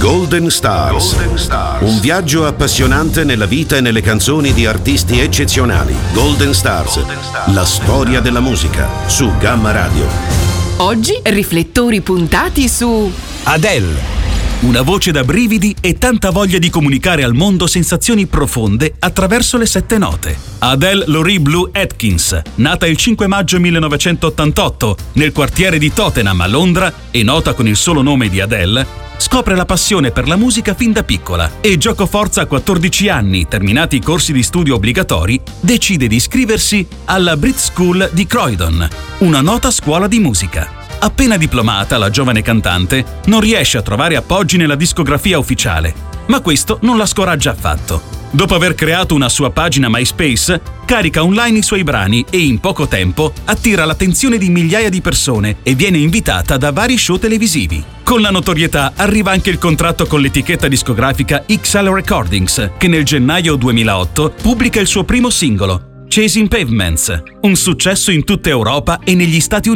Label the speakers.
Speaker 1: Golden Stars. Un viaggio appassionante nella vita e nelle canzoni di artisti eccezionali. Golden Stars. La storia della musica su Gamma Radio.
Speaker 2: Oggi riflettori puntati su
Speaker 3: Adele. Una voce da brividi e tanta voglia di comunicare al mondo sensazioni profonde attraverso le 7 note. Adele Laurie Blue Atkins, nata il 5 maggio 1988 nel quartiere di Tottenham a Londra e nota con il solo nome di Adele, scopre la passione per la musica fin da piccola e giocoforza a 14 anni, terminati i corsi di studio obbligatori, decide di iscriversi alla Brit School di Croydon, una nota scuola di musica. Appena diplomata, la giovane cantante non riesce a trovare appoggi nella discografia ufficiale, ma questo non la scoraggia affatto. Dopo aver creato una sua pagina MySpace, carica online i suoi brani e in poco tempo attira l'attenzione di migliaia di persone e viene invitata da vari show televisivi. Con la notorietà arriva anche il contratto con l'etichetta discografica XL Recordings, che nel gennaio 2008 pubblica il suo primo singolo, Chasing Pavements, un successo in tutta Europa e negli Stati Uniti.